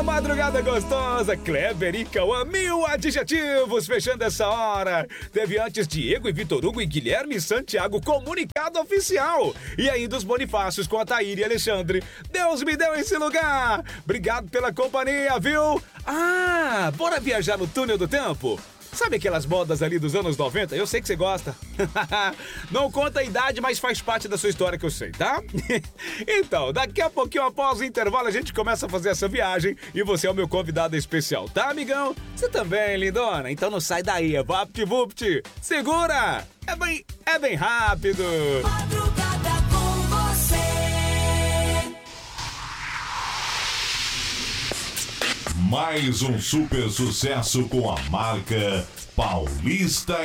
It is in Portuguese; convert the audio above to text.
Madrugada gostosa, Kleber e Cauã, 1000 adjetivos fechando essa hora. Teve antes Diego e Vitor Hugo e Guilherme Santiago, comunicado oficial. E ainda os Bonifácios com a Taíra e Alexandre. Deus me deu esse lugar. Obrigado pela companhia, viu? Ah, bora viajar no túnel do tempo? Sabe aquelas modas ali dos anos 90? Eu sei que você gosta. Não conta a idade, mas faz parte da sua história que eu sei, tá? Então, daqui a pouquinho após o intervalo a gente começa a fazer essa viagem e você é o meu convidado especial, tá, amigão? Você também, lindona? Então não sai daí, é vapt-vupt. Segura! É bem rápido. Madrugada com você. Mais um super sucesso com a marca Paulista